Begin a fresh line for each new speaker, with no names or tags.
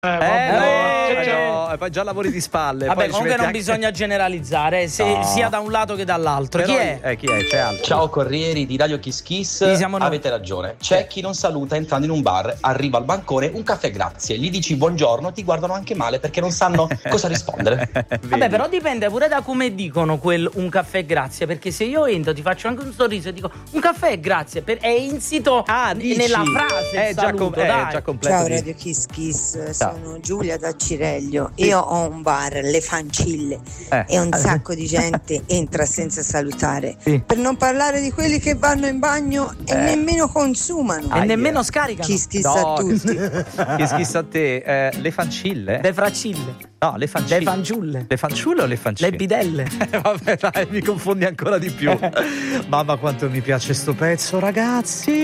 No, e poi già lavori di spalle.
Vabbè,
poi
comunque non bisogna generalizzare, sia da un lato che dall'altro.
Però,
chi è?
Chi è? C'è altro.
Ciao corrieri di Radio Kiss Kiss, avete ragione. C'è chi non saluta entrando in un bar, arriva al bancone, un caffè grazie, gli dici buongiorno, ti guardano anche male perché non sanno cosa rispondere.
Vabbè, però dipende pure da come dicono un caffè grazie, perché se io entro ti faccio anche un sorriso e dico un caffè grazie, è insito nella frase il saluto,
già completo.
Ciao Radio Kiss Kiss, sono Giulia da Cireglio. Io ho un bar, Le Fancille, e un sacco di gente entra senza salutare. Per non parlare di quelli che vanno in bagno e nemmeno consumano.
E nemmeno scaricano.
Kiss Kiss a tutti.
Kiss Kiss a te. Le fancille?
Le fracille.
No, le fancille.
Le fanciulle.
Le fanciulle o le fancille?
Le bidelle.
Vabbè, dai, mi confondi ancora di più. Mamma, quanto mi piace sto pezzo, ragazzi.